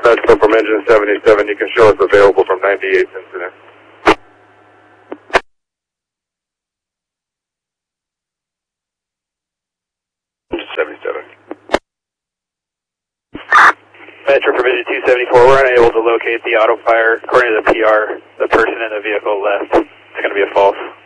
Metro from engine 77, you can show us available from 98 incident. Engine 77. Metro from engine 274, we're unable to locate the auto fire. According to the PR, the person in the vehicle left. It's going to be a false.